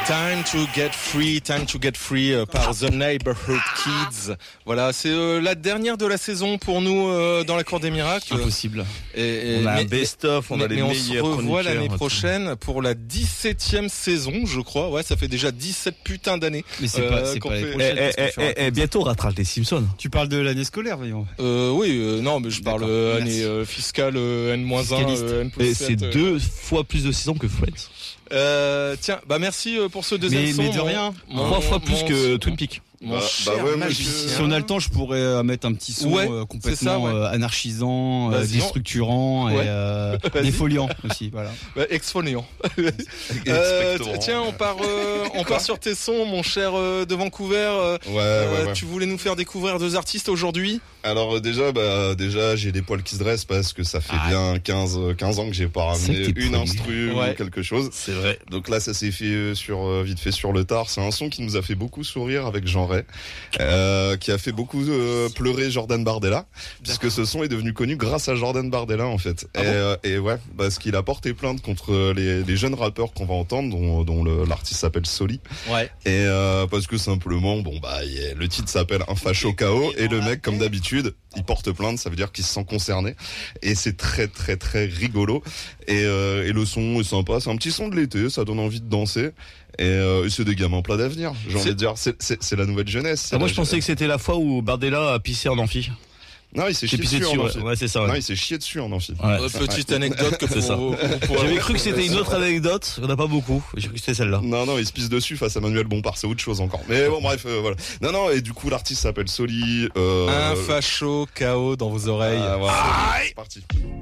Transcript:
Time to get free par The Neighborhood Kids. Voilà, c'est la dernière de la saison pour nous dans la Cour des Miracles. Impossible. On a un best-of, on a les meilleurs. On se revoit l'année prochaine pour la 17e saison, je crois. Ouais, ça fait déjà 17 putains d'années. Mais c'est pas l'année prochaine. Bientôt on rattrape les Simpsons. Tu parles de l'année scolaire, voyons. Oui, non, mais je parle année fiscale N-1, N+7. Et c'est 2 fois plus de saisons que Friends. Tiens, merci pour ce deuxième son. Mais de rien. 3 fois plus que Twin Peaks. Si on a le temps, je pourrais mettre un petit son complètement anarchisant, déstructurant et défoliant aussi. Voilà. Exfoliant. Tiens, on part sur tes sons, mon cher de Vancouver. Tu voulais nous faire découvrir 2 artistes aujourd'hui. Alors déjà j'ai des poils qui se dressent parce que ça fait bien 15 ans que j'ai pas ramené une instru ou quelque chose. C'est vrai. Donc là ça s'est fait vite fait sur le tard. C'est un son qui nous a fait beaucoup sourire avec Jean Ray, qui a fait beaucoup pleurer Jordan Bardella, puisque ce son est devenu connu grâce à Jordan Bardella en fait. Et parce qu'il a porté plainte contre les jeunes rappeurs qu'on va entendre, dont l'artiste s'appelle Soli. Ouais. Et parce que simplement le titre s'appelle Un facho KO et le mec comme d'habitude il porte plainte, ça veut dire qu'il se sent concerné et c'est très très très rigolo et le son est sympa, c'est un petit son de l'été, ça donne envie de danser et c'est des gamins plein d'avenir, j'ai envie de dire, c'est la nouvelle jeunesse. Moi je pensais que c'était la fois où Bardella a pissé en amphi. Non, il s'est chié dessus en amphi. Ouais, c'est ça. Ouais. Non, il s'est chié dessus en amphi. Petite anecdote que c'est ça. J'avais cru que c'était une autre anecdote. On n'a pas beaucoup. J'ai cru que c'était celle-là. Non, il se pisse dessus face à Manuel Bompard. C'est autre chose encore. Mais bon, bref, voilà. Non, et du coup, l'artiste s'appelle Soli. Un facho KO dans vos oreilles. Voilà. C'est parti.